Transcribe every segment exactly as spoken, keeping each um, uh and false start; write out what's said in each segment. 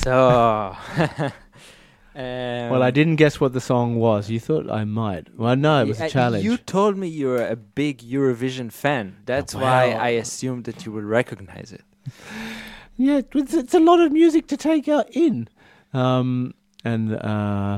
So, Um, well, I didn't guess what the song was. You thought I might. Well, no, it was a challenge. You told me you were a big Eurovision fan. That's well, why I assumed that you would recognize it. Yeah, it's, it's a lot of music to take out in. Um, and uh,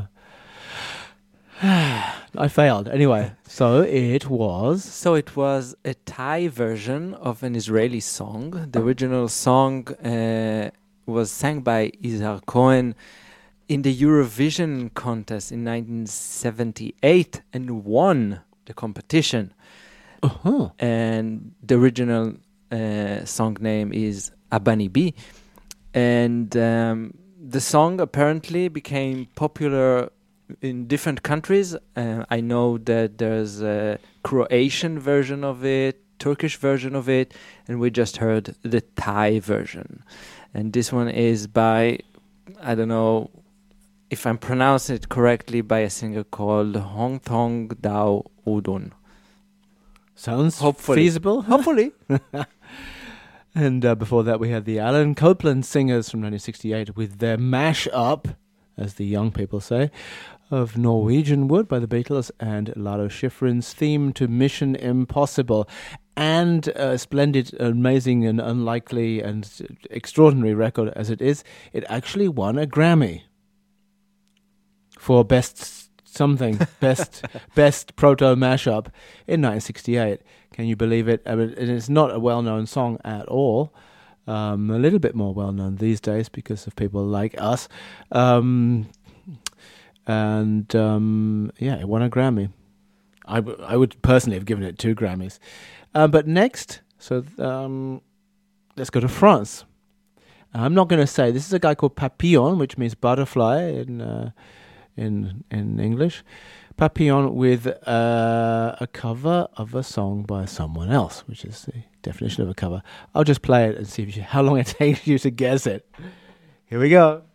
I failed. Anyway, so it was... So it was a Thai version of an Israeli song. The original song uh, was sang by Yizhar Cohen in the Eurovision contest in nineteen seventy-eight and won the competition. Uh-huh. And the original uh, song name is Abani B. And um, the song apparently became popular in different countries. Uh, I know that there's a Croatian version of it, Turkish version of it, and we just heard the Thai version. And this one is by, I don't know if I'm pronouncing it correctly, by a singer called Hong Thong Dao Udun. Sounds Hopefully. feasible. Hopefully. And uh, before that, we had the Alan Copland Singers from nineteen sixty-eight with their mash-up, as the young people say, of Norwegian Wood by the Beatles and Lalo Schifrin's theme to Mission Impossible. And a splendid, amazing and unlikely and extraordinary record as it is, it actually won a Grammy for best something, best best proto mashup in nineteen sixty-eight. Can you believe it? I mean, it is not a well-known song at all. Um, a little bit more well-known these days because of people like us. Um, and um, yeah, it won a Grammy. I, w- I would personally have given it two Grammys. Uh, but next, so um, let's go to France. I'm not going to say, this is a guy called Papillon, which means butterfly in uh, in in English. Papillon with uh, a cover of a song by someone else, which is the definition of a cover. I'll just play it and see if you, how long it takes you to guess it. Here we go.